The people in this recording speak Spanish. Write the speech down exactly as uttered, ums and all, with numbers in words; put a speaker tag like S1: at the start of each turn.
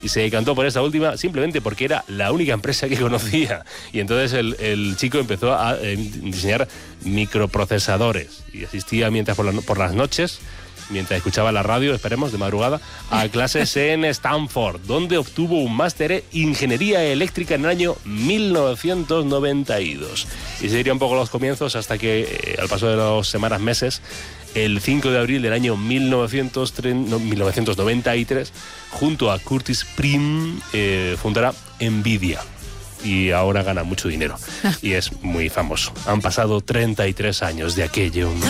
S1: y se decantó por esta última simplemente porque era la única empresa que conocía. Y entonces el, el chico empezó a eh, diseñar microprocesadores y asistía mientras por, la, por las noches, mientras escuchaba la radio, esperemos, de madrugada, a clases en Stanford, donde obtuvo un máster en Ingeniería Eléctrica en el año mil novecientos noventa y dos. Y se diría un poco los comienzos hasta que, eh, al paso de las semanas, meses, el cinco de abril del año mil novecientos noventa y tres, junto a Curtis Prim, eh, fundará Nvidia. Y ahora gana mucho dinero. Y es muy famoso. Han pasado treinta y tres años de aquello.